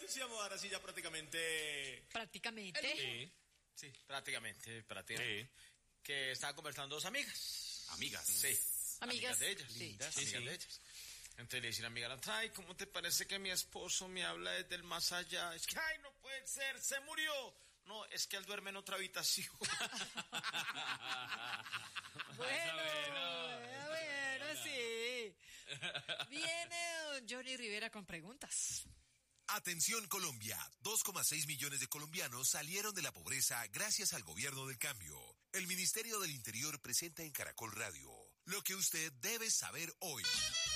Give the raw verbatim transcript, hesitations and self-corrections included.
sí, vamos a dar así ya prácticamente... ¿Prácticamente? Sí, sí, prácticamente, prácticamente. Sí. Que estaba conversando dos amigas. Amigas. Sí. Amigas. Amigas de ellas. Lindas. Sí, amigas sí. de ellas. Entonces le dice la amiga, ay, ¿cómo te parece que mi esposo me habla desde el más allá? Es que, ay, no puede ser, se murió. No, es que él duerme en otra habitación. Bueno, bueno, bueno, sí. Viene don Johnny Rivera con preguntas. Atención Colombia, dos coma seis millones de colombianos salieron de la pobreza gracias al gobierno del cambio. El Ministerio del Interior presenta en Caracol Radio lo que usted debe saber hoy.